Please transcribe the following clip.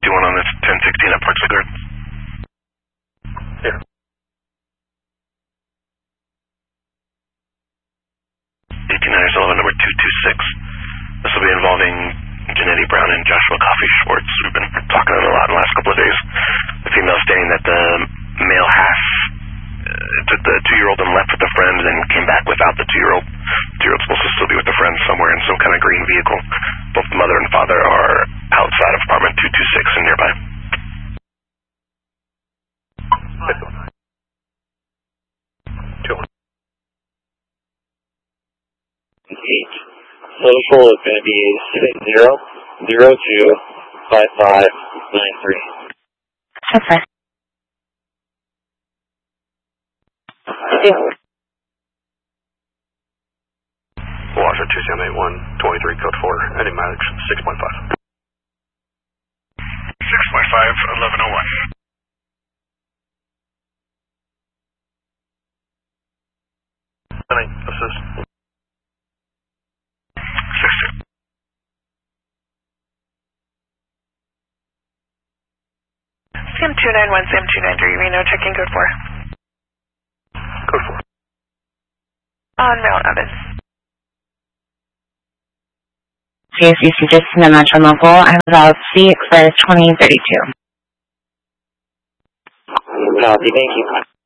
51 on this 1016 at Parks Gardens. Yeah. 1890 Sullivan, number 226. This will be involving Janetti Brown and Joshua Coffey Schwartz. We've been talking to them a lot in the last couple of days. The female stating that the male half took the 2-year-old and left with a friend and came back without the 2-year-old. 2-year-old's supposed to still be with a friend somewhere in some kind of green vehicle. Both the mother and father are outside of apartment 226 and nearby. Social is going to be 60025593. Okay. Washer 2781, 23, code 4, ending mileage 6.5. 6.5, 1101. Assist. 6-2. Sam 291, Sam 293, Reno, checking code 4. Code 4. On Mount Evans. CSUC just in the Metro Local. I have about C express 2032. Copy, thank you.